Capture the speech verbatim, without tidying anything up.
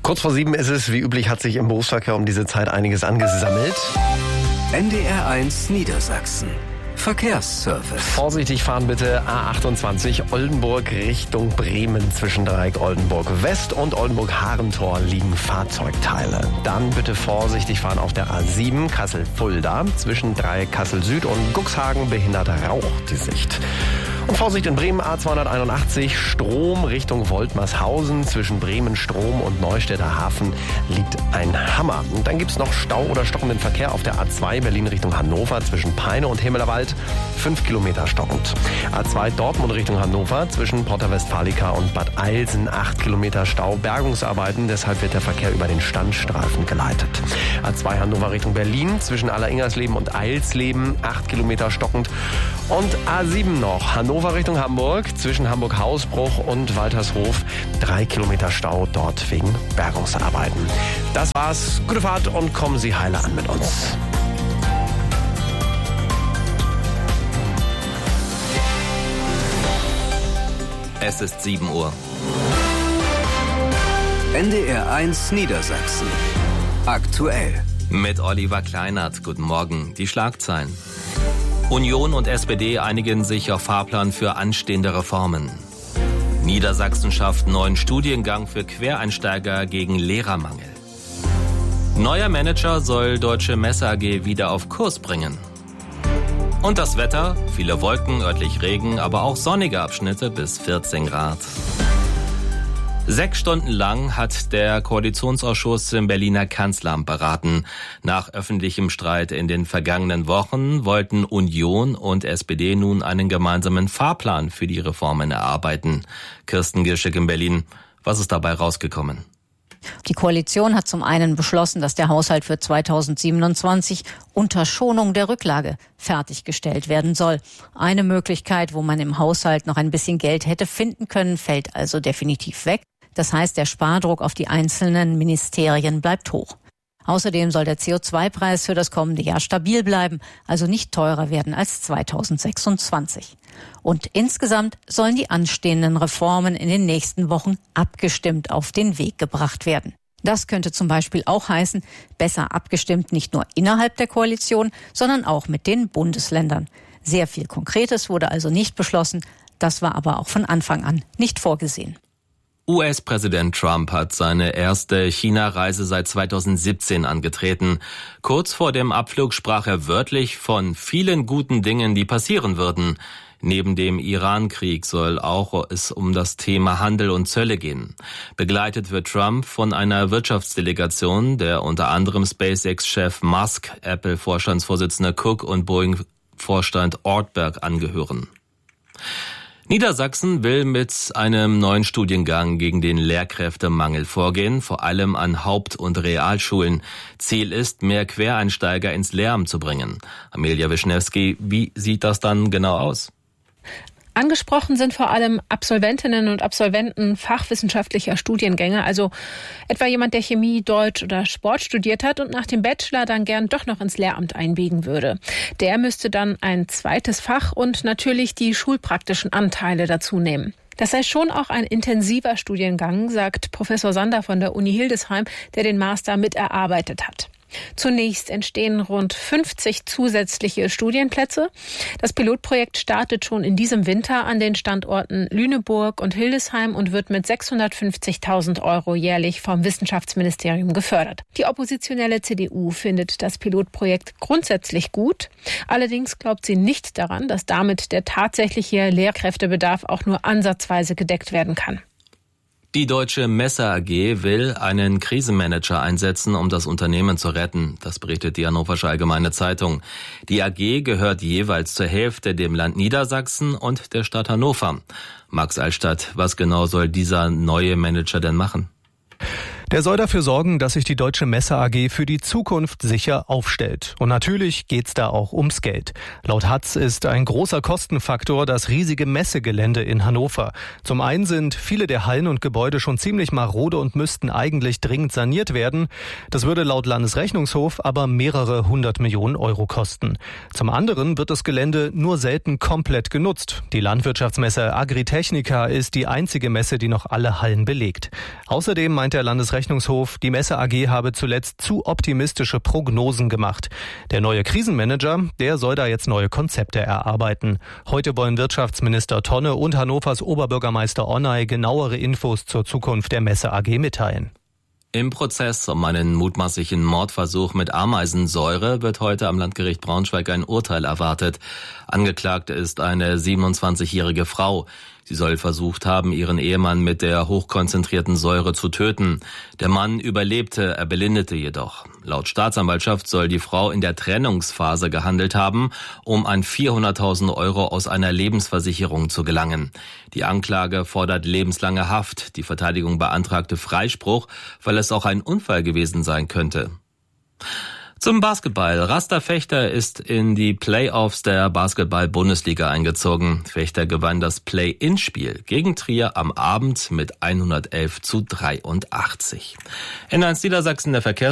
Kurz vor sieben ist es. Wie üblich hat sich im Berufsverkehr um diese Zeit einiges angesammelt. N D R eins Niedersachsen. Verkehrsservice. Vorsichtig fahren bitte. A achtundzwanzig Oldenburg Richtung Bremen. Zwischen Dreieck Oldenburg West und Oldenburg Harentor liegen Fahrzeugteile. Dann bitte vorsichtig fahren auf der A sieben Kassel-Fulda. Zwischen Dreieck Kassel Süd und Guxhagen behindert Rauch die Sicht. Und Vorsicht in Bremen, A zweihunderteinundachtzig, Strom Richtung Woltmershausen. Zwischen Bremen Strom und Neustädter Hafen liegt ein Hammer. Und dann gibt's noch Stau oder stockenden Verkehr auf der A zwei Berlin Richtung Hannover. Zwischen Peine und Himmelerwald, fünf Kilometer stockend. A zwei Dortmund Richtung Hannover. Zwischen Porta Westfalica und Bad Eilsen, acht Kilometer Stau. Bergungsarbeiten, deshalb wird der Verkehr über den Standstreifen geleitet. A zwei Hannover Richtung Berlin. Zwischen Alleringersleben und Eilsleben, acht Kilometer stockend. Und A sieben noch, Hannover Richtung Hamburg, zwischen Hamburg-Hausbruch und Waltershof, drei Kilometer Stau dort wegen Bergungsarbeiten. Das war's. Gute Fahrt und kommen Sie heile an mit uns. Es ist sieben Uhr. N D R eins Niedersachsen. Aktuell. Mit Oliver Kleinert. Guten Morgen. Die Schlagzeilen. Union und S P D einigen sich auf Fahrplan für anstehende Reformen. Niedersachsen schafft neuen Studiengang für Quereinsteiger gegen Lehrermangel. Neuer Manager soll Deutsche Messe A G wieder auf Kurs bringen. Und das Wetter, viele Wolken, örtlich Regen, aber auch sonnige Abschnitte bis vierzehn Grad. Sechs Stunden lang hat der Koalitionsausschuss im Berliner Kanzleramt beraten. Nach öffentlichem Streit in den vergangenen Wochen wollten Union und S P D nun einen gemeinsamen Fahrplan für die Reformen erarbeiten. Kirsten Gierschek in Berlin. Was ist dabei rausgekommen? Die Koalition hat zum einen beschlossen, dass der Haushalt für zweitausendsiebenundzwanzig unter Schonung der Rücklage fertiggestellt werden soll. Eine Möglichkeit, wo man im Haushalt noch ein bisschen Geld hätte finden können, fällt also definitiv weg. Das heißt, der Spardruck auf die einzelnen Ministerien bleibt hoch. Außerdem soll der C O zwei Preis für das kommende Jahr stabil bleiben, also nicht teurer werden als zweitausendsechsundzwanzig. Und insgesamt sollen die anstehenden Reformen in den nächsten Wochen abgestimmt auf den Weg gebracht werden. Das könnte zum Beispiel auch heißen, besser abgestimmt nicht nur innerhalb der Koalition, sondern auch mit den Bundesländern. Sehr viel Konkretes wurde also nicht beschlossen, das war aber auch von Anfang an nicht vorgesehen. U S-Präsident Trump hat seine erste China-Reise seit zweitausendsiebzehn angetreten. Kurz vor dem Abflug sprach er wörtlich von vielen guten Dingen, die passieren würden. Neben dem Iran-Krieg soll auch es um das Thema Handel und Zölle gehen. Begleitet wird Trump von einer Wirtschaftsdelegation, der unter anderem SpaceX-Chef Musk, Apple-Vorstandsvorsitzender Cook und Boeing-Vorstand Ortberg angehören. Niedersachsen will mit einem neuen Studiengang gegen den Lehrkräftemangel vorgehen, vor allem an Haupt- und Realschulen. Ziel ist, mehr Quereinsteiger ins Lehramt zu bringen. Amelia Wischnewski, wie sieht das dann genau aus? Angesprochen sind vor allem Absolventinnen und Absolventen fachwissenschaftlicher Studiengänge, also etwa jemand, der Chemie, Deutsch oder Sport studiert hat und nach dem Bachelor dann gern doch noch ins Lehramt einbiegen würde. Der müsste dann ein zweites Fach und natürlich die schulpraktischen Anteile dazu nehmen. Das sei schon auch ein intensiver Studiengang, sagt Professor Sander von der Uni Hildesheim, der den Master mit erarbeitet hat. Zunächst entstehen rund fünfzig zusätzliche Studienplätze. Das Pilotprojekt startet schon in diesem Winter an den Standorten Lüneburg und Hildesheim und wird mit sechshundertfünfzigtausend Euro jährlich vom Wissenschaftsministerium gefördert. Die oppositionelle C D U findet das Pilotprojekt grundsätzlich gut. Allerdings glaubt sie nicht daran, dass damit der tatsächliche Lehrkräftebedarf auch nur ansatzweise gedeckt werden kann. Die Deutsche Messe A G will einen Krisenmanager einsetzen, um das Unternehmen zu retten. Das berichtet die Hannoversche Allgemeine Zeitung. Die A G gehört jeweils zur Hälfte dem Land Niedersachsen und der Stadt Hannover. Max Altstadt, was genau soll dieser neue Manager denn machen? Der soll dafür sorgen, dass sich die Deutsche Messe A G für die Zukunft sicher aufstellt. Und natürlich geht's da auch ums Geld. Laut Hatz ist ein großer Kostenfaktor das riesige Messegelände in Hannover. Zum einen sind viele der Hallen und Gebäude schon ziemlich marode und müssten eigentlich dringend saniert werden. Das würde laut Landesrechnungshof aber mehrere hundert Millionen Euro kosten. Zum anderen wird das Gelände nur selten komplett genutzt. Die Landwirtschaftsmesse Agritechnica ist die einzige Messe, die noch alle Hallen belegt. Außerdem meint der Landesrechnungshof, Bundesrechnungshof, die Messe A G habe zuletzt zu optimistische Prognosen gemacht. Der neue Krisenmanager, der soll da jetzt neue Konzepte erarbeiten. Heute wollen Wirtschaftsminister Tonne und Hannovers Oberbürgermeister Onay genauere Infos zur Zukunft der Messe A G mitteilen. Im Prozess um einen mutmaßlichen Mordversuch mit Ameisensäure wird heute am Landgericht Braunschweig ein Urteil erwartet. Angeklagt ist eine siebenundzwanzigjährige Frau. Sie soll versucht haben, ihren Ehemann mit der hochkonzentrierten Säure zu töten. Der Mann überlebte, er belindete jedoch. Laut Staatsanwaltschaft soll die Frau in der Trennungsphase gehandelt haben, um an vierhunderttausend Euro aus einer Lebensversicherung zu gelangen. Die Anklage fordert lebenslange Haft. Die Verteidigung beantragte Freispruch, weil es auch ein Unfall gewesen sein könnte. Zum Basketball. Rasta Vechta ist in die Playoffs der Basketball-Bundesliga eingezogen. Vechta gewann das Play-In-Spiel gegen Trier am Abend mit hundertelf zu dreiundachtzig. In eins Niedersachsen der Verkehrs